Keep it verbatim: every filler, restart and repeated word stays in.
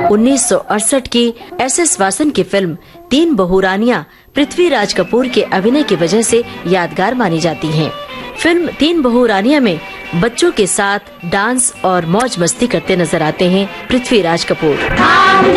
उन्नीस सौ अड़सठ की एस एस वासन की फिल्म तीन बहुरानियां पृथ्वीराज कपूर के अभिनय की वजह से यादगार मानी जाती हैं। फिल्म तीन बहुरानियां में बच्चों के साथ डांस और मौज मस्ती करते नजर आते हैं पृथ्वीराज कपूर।